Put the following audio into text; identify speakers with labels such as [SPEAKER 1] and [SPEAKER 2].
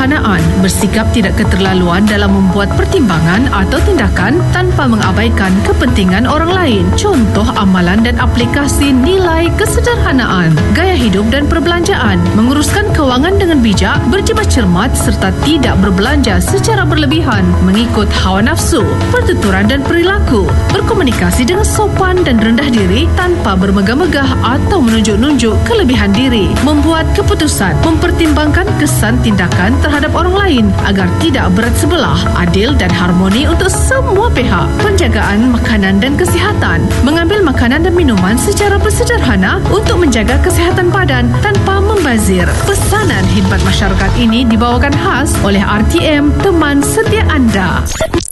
[SPEAKER 1] kesederhanaan, bersikap tidak keterlaluan dalam membuat pertimbangan atau tindakan tanpa mengabaikan kepentingan orang lain. Contoh amalan dan aplikasi nilai kesederhanaan, gaya hidup dan perbelanjaan, menguruskan kewangan dengan bijak, berjimat cermat serta tidak berbelanja secara berlebihan mengikut hawa nafsu, pertuturan dan perilaku, berkomunikasi dengan sopan dan rendah diri tanpa bermegah-megah atau menunjuk-nunjuk kelebihan diri, membuat keputusan, mempertimbangkan kesan tindakan terhadap orang lain agar tidak berat sebelah, adil dan harmoni untuk semua pihak, penjagaan makanan dan kesihatan, mengambil makanan dan minuman secara bersederhana untuk menjaga kesihatan badan tanpa membazir. Pesanan khidmat masyarakat ini dibawakan khas oleh RTM, teman setia anda.